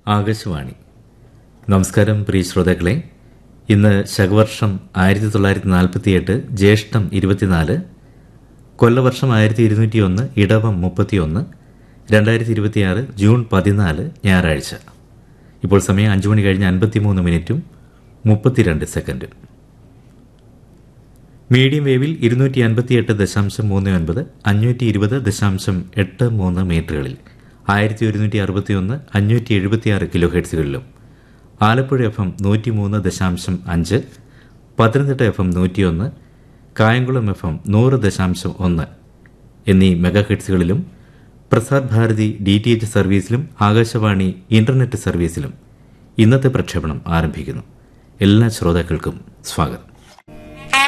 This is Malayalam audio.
ആകാശവാണി. നമസ്കാരം പ്രിയ ശ്രോതാക്കളെ. ഇന്ന് ശകവർഷം 1948 ജ്യേഷ്ഠം 24, കൊല്ലവർഷം 1201, ഇടവം 31, 2026 ജൂൺ 14 ഞായറാഴ്ച. ഇപ്പോൾ സമയം 5 മണി കഴിഞ്ഞ് 53 മിനിറ്റും 32 സെക്കൻഡും. Medium വേവിൽ 258.39, 520.83 മീറ്ററുകളിൽ 1161, 576 kilo ഹെർട്സുകളിലും, Alappuzha FM 103.5, Pathanamthitta FM 101, Kayamkulam FM 100.1 എന്നീ മെഗാഹെർട്സുകളിലും പ്രസാർ ഭാരതി DTH സർവീസിലും ആകാശവാണി ഇന്റർനെറ്റ് സർവീസിലും ഇന്നത്തെ പ്രക്ഷേപണം ആരംഭിക്കുന്നു. എല്ലാ ശ്രോതാക്കൾക്കും സ്വാഗതം.